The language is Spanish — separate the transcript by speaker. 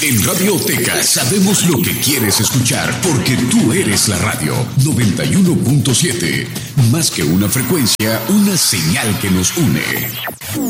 Speaker 1: En Radioteca sabemos lo que quieres escuchar porque tú eres la radio 91.7. Más que una frecuencia, una señal que nos une.